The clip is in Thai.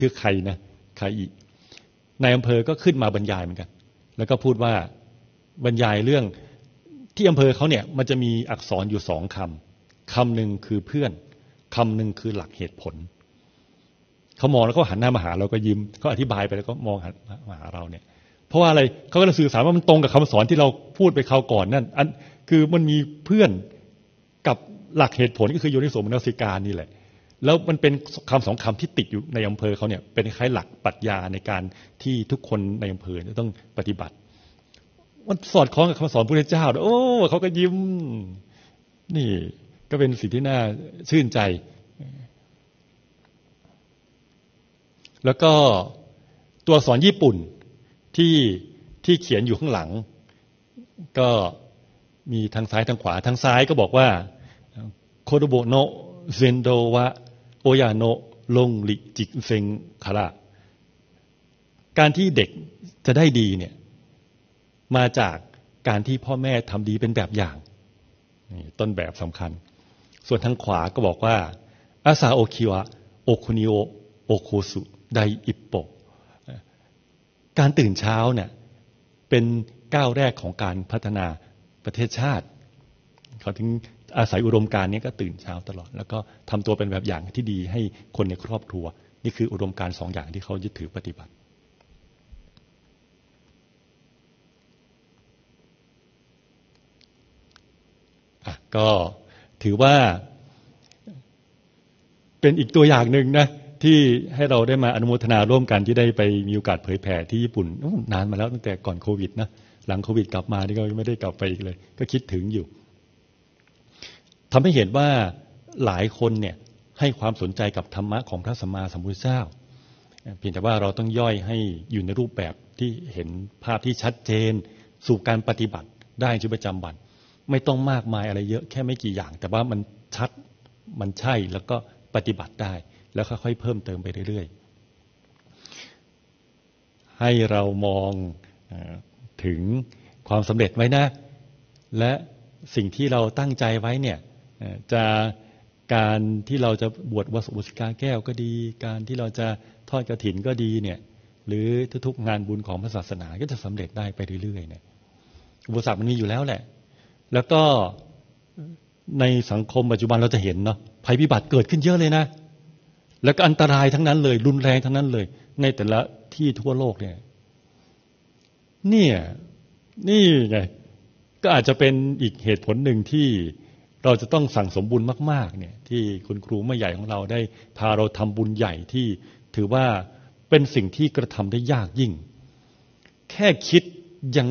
ชื่อใครนะใครอีกนายอำเภอก็ขึ้นมาบรรยายเหมือนกันแล้วก็พูดว่าบรรยายเรื่องที่อำเภอเขาเนี่ยมันจะมีอักษรอยู่2 คำหนึ่งคือเพื่อนคำหนึ่งคือหลักเหตุผลเขามองแล้วก็หันหน้ามาหาเราก็ยิ้มเขาอธิบายไปแล้วก็มองหันมาหาเราเนี่ยเพราะว่าอะไรเขาก็จะสื่อสารว่ามันตรงกับคำสอนที่เราพูดไปคราวก่อนนั่นคือมันมีเพื่อนกับหลักเหตุผลก็คือโยนิโสมนสิการนี่แหละแล้วมันเป็นคำ2 คำที่ติดอยู่ในอำเภอเขาเนี่ยเป็นคล้ายหลักปรัชญาในการที่ทุกคนในอำเภอจะต้องปฏิบัติมันสอดคล้องกับคำสอนพระพุทธเจ้าโอ้เขาก็ยิ้มนี่ก็เป็นสิ่งที่น่าชื่นใจแล้วก็ตัวอักษรญี่ปุ่นที่เขียนอยู่ข้างหลังก็มีทางซ้ายทางขวาทางซ้ายก็บอกว่าโคโดโบโนะเซนโดวะโอยาโนะลงริจิเซงคาระการที่เด็กจะได้ดีเนี่ยมาจากการที่พ่อแม่ทำดีเป็นแบบอย่างนี่ต้นแบบสำคัญส่วนทางขวาก็บอกว่าอาซาโอคิวะโอคุนิโอโอโคสุไดอิปโปการตื่นเช้าเนี่ยเป็นก้าวแรกของการพัฒนาประเทศชาติเขาถึงอาศัยอุดมการณ์นี้ก็ตื่นเช้าตลอดแล้วก็ทำตัวเป็นแบบอย่างที่ดีให้คนในครอบครัวนี่คืออุดมการณ์2 อย่างที่เขายึดถือปฏิบัติก็ถือว่าเป็นอีกตัวอย่างหนึ่งนะที่ให้เราได้มาอนุโมทนาร่วมกันที่ได้ไปมีโอกาสเผยแผ่ที่ญี่ปุ่นนานมาแล้วตั้งแต่ก่อนโควิดนะหลังโควิดกลับมานี่ก็ไม่ได้กลับไปอีกเลยก็คิดถึงอยู่ทำให้เห็นว่าหลายคนเนี่ยให้ความสนใจกับธรรมะของพระสัมมาสัมพุทธเจ้าเพียงแต่ว่าเราต้องย่อยให้อยู่ในรูปแบบที่เห็นภาพที่ชัดเจนสู่การปฏิบัติได้ในชีวิตประจำวันไม่ต้องมากมายอะไรเยอะแค่ไม่กี่อย่างแต่ว่ามันชัดมันใช่แล้วก็ปฏิบัติได้แล้วค่อยๆเพิ่มเติมไปเรื่อยๆให้เรามองถึงความสำเร็จไว้นะและสิ่งที่เราตั้งใจไว้เนี่ยจะการที่เราจะบวชอุบาสิกาแก้วก็ดีการที่เราจะทอดกฐินก็ดีเนี่ยหรือทุกๆงานบุญของพระศาสนาก็จะสำเร็จได้ไปเรื่อยๆเนี่ยอุปสรรคมันมีอยู่แล้วแหละแล้วก็ในสังคมปัจจุบันเราจะเห็นเนาะภัยพิบัติเกิดขึ้นเยอะเลยนะแล้วก็อันตรายทั้งนั้นเลยรุนแรงทั้งนั้นเลยในแต่ละที่ทั่วโลกเนี่ยนี่ไงก็อาจจะเป็นอีกเหตุผลหนึ่งที่เราจะต้องสั่งสมบุญมากๆเนี่ยที่คุณครูแม่ใหญ่ของเราได้พาเราทำบุญใหญ่ที่ถือว่าเป็นสิ่งที่กระทำได้ยากยิ่งแค่คิดยัง